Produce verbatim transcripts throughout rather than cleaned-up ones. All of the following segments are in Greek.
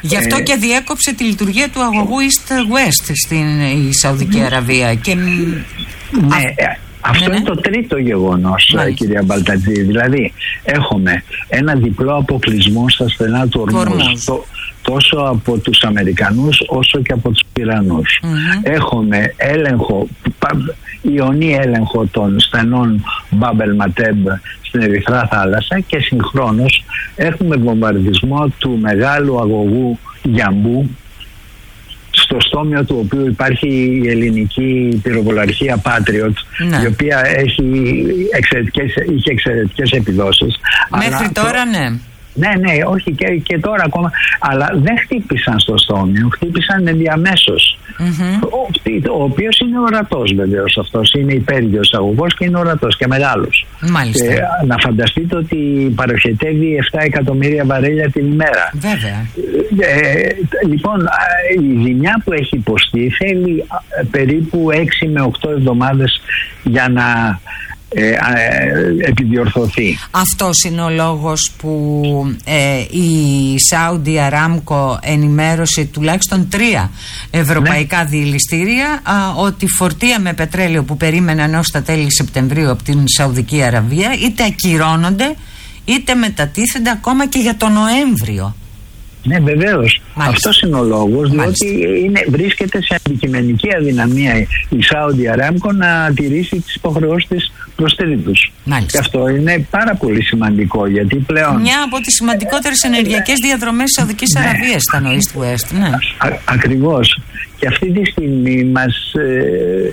Γι' αυτό ε, και διέκοψε τη λειτουργία του αγωγού East-West στην η Σαουδική ναι. Αραβία. Και... Ναι, α... αυτό ναι, είναι ναι. το τρίτο γεγονός, ναι. κυρία Μπαλτατζή. Δηλαδή, έχουμε ένα διπλό αποκλεισμό στα στενά του Ορμούζ, το, τόσο από τους Αμερικανούς όσο και από τους Ιρανούς. Mm-hmm. Έχουμε έλεγχο, ιονή έλεγχο των στενών Μπάμπελ Ματέμπ στην Ερυθρά Θάλασσα και συγχρόνως έχουμε βομβαρδισμό του μεγάλου αγωγού Γιαμπού, στο στόμιο του οποίου υπάρχει η ελληνική πυροβολαρχία Patriot, ναι. η οποία έχει εξαιρετικές, είχε εξαιρετικές επιδόσεις. Μέχρι αλλά τώρα το... ναι. Ναι, ναι, όχι και, και τώρα ακόμα. Αλλά δεν χτύπησαν στο στόμιο, χτύπησαν ενδιαμέσως. Mm-hmm. Ο, ο οποίος είναι ορατός βεβαίως αυτός. Είναι υπέργειος αγωγός και είναι ορατός και μεγάλος. Μάλιστα. Ε, να φανταστείτε ότι παροχετεύει επτά εκατομμύρια βαρέλια την ημέρα. Βέβαια. Ε, λοιπόν, η ζημιά που έχει υποστεί θέλει περίπου έξι με οκτώ εβδομάδες για να Ε, ε, επιδιορθωθεί. Αυτός είναι ο λόγος που ε, η Saudi Aramco ενημέρωσε τουλάχιστον τρία ευρωπαϊκά ναι. διελιστήρια α, ότι φορτία με πετρέλαιο που περίμεναν ως τα τέλη Σεπτεμβρίου από την Σαουδική Αραβία είτε ακυρώνονται είτε μετατίθενται ακόμα και για τον Νοέμβριο. Ναι, βεβαίως. Αυτός είναι ο λόγος, διότι είναι, βρίσκεται σε αντικειμενική αδυναμία η Saudi Aramco να τηρήσει τις υποχρεώσεις της προς τρίτους. Και αυτό είναι πάρα πολύ σημαντικό, γιατί πλέον... Μια από τις σημαντικότερες ενεργειακές διαδρομές της Σαουδικής ναι. Αραβίας ήταν ο East-West. Ναι. Α, ακριβώς. Και αυτή τη στιγμή μας ε,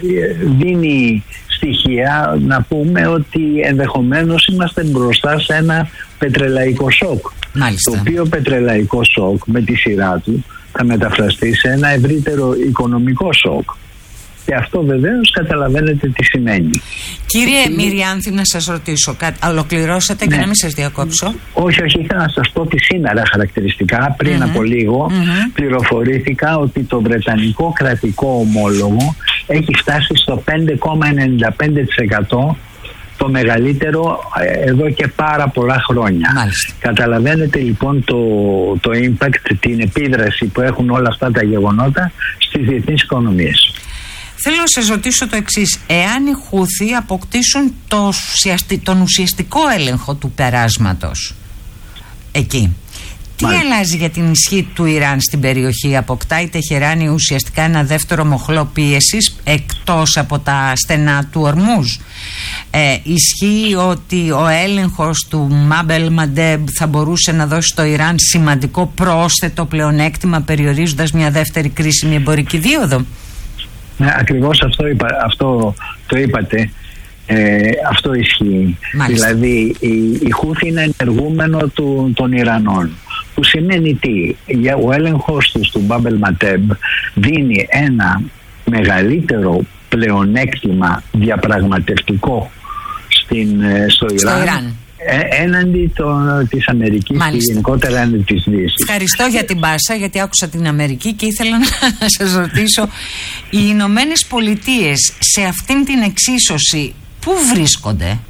δίνει στοιχεία να πούμε ότι ενδεχομένως είμαστε μπροστά σε ένα πετρελαϊκό σοκ. Μάλιστα. Το οποίο πετρελαϊκό σοκ με τη σειρά του θα μεταφραστεί σε ένα ευρύτερο οικονομικό σοκ. Και αυτό βεβαίως καταλαβαίνετε τι σημαίνει. Κύριε και... Μυριάνθη, να σας ρωτήσω κάτι. Ολοκληρώσατε ναι. και να μην σας διακόψω. Όχι, όχι, ήθελα να σας πω ότι σήμερα χαρακτηριστικά πριν mm-hmm. από λίγο mm-hmm. πληροφορήθηκα ότι το βρετανικό κρατικό ομόλογο έχει φτάσει στο πέντε κόμμα ενενήντα πέντε τοις εκατό, το μεγαλύτερο εδώ και πάρα πολλά χρόνια. Μάλιστα. Καταλαβαίνετε λοιπόν το, το impact, την επίδραση που έχουν όλα αυτά τα γεγονότα στις διεθνείς οικονομίες. Θέλω να σας ρωτήσω το εξής. Εάν οι Χούθι αποκτήσουν το, τον ουσιαστικό έλεγχο του περάσματος εκεί, τι Μάλιστα. αλλάζει για την ισχύ του Ιράν στην περιοχή? Αποκτάει η Τεχεράνη ουσιαστικά ένα δεύτερο μοχλό πίεσης εκτός από τα στενά του Ορμούζ? Ε, ισχύει ότι ο έλεγχος του Μπάμπελ Μαντέμπ θα μπορούσε να δώσει στο Ιράν σημαντικό πρόσθετο πλεονέκτημα, περιορίζοντας μια δεύτερη κρίσιμη εμπορική δίωδο? Ναι, ακριβώς αυτό, είπα, αυτό το είπατε. Ε, αυτό ισχύει. Μάλιστα. Δηλαδή η, η Χούθη είναι ενεργούμενο του, των Ιρανών, που σημαίνει τι? Για ο έλεγχος του του Μπάμπελ Ματέμπ δίνει ένα μεγαλύτερο πλεονέκτημα διαπραγματευτικό στην, στο Ιράν, στο Ιράν. Ε, έναντι το, της Αμερικής. Μάλιστα. Και γενικότερα έναντι της Δύσης. Ευχαριστώ για την πάσα, γιατί άκουσα την Αμερική και ήθελα να σας ρωτήσω, οι Ηνωμένες Πολιτείες σε αυτήν την εξίσωση πού βρίσκονται?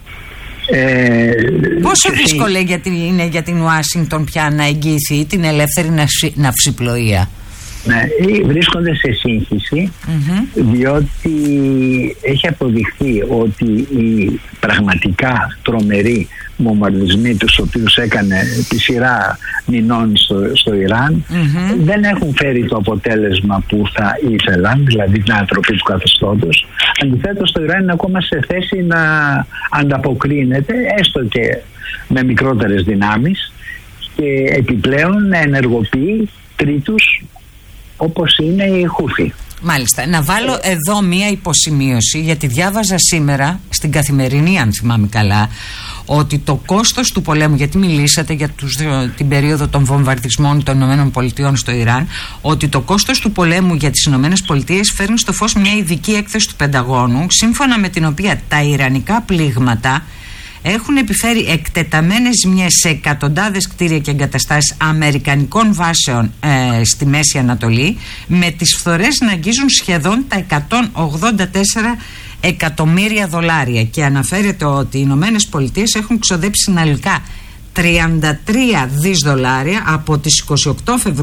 Ε, Πόσο δύσκολο για την, είναι για την Ουάσιγκτον πια να εγγυηθεί την ελεύθερη ναυσιπλοεία? Ναι, βρίσκονται σε σύγχυση, mm-hmm. διότι έχει αποδειχθεί ότι οι πραγματικά τρομεροί βομβαρδισμοί τους οποίους έκανε τη σειρά μηνών στο, στο Ιράν mm-hmm. δεν έχουν φέρει το αποτέλεσμα που θα ήθελαν, δηλαδή την ανατροπή του καθεστώτος. Αντιθέτως, το Ιράν είναι ακόμα σε θέση να ανταποκρίνεται, έστω και με μικρότερες δυνάμεις, και επιπλέον να ενεργοποιεί τρίτους όπως είναι η Χούθη. Μάλιστα. Να βάλω εδώ μία υποσημείωση, γιατί διάβαζα σήμερα στην Καθημερινή, αν θυμάμαι καλά, ότι το κόστος του πολέμου, γιατί μιλήσατε για τους, την περίοδο των βομβαρδισμών των ΗΠΑ στο Ιράν, ότι το κόστος του πολέμου για τις ΗΠΑ φέρνει στο φως μια ειδική έκθεση του Πενταγώνου, σύμφωνα με την οποία τα ιρανικά πλήγματα έχουν επιφέρει εκτεταμένες ζημιές σε εκατοντάδες κτίρια και εγκαταστάσεις αμερικανικών βάσεων ε, στη Μέση Ανατολή, με τις φθορές να αγγίζουν σχεδόν τα εκατόν ογδόντα τέσσερα εκατομμύρια δολάρια. Και αναφέρεται ότι οι Ηνωμένες Πολιτείες έχουν ξοδέψει συνολικά τριάντα τρία δισεκατομμύρια δολάρια από τις είκοσι οκτώ Φεβρουαρίου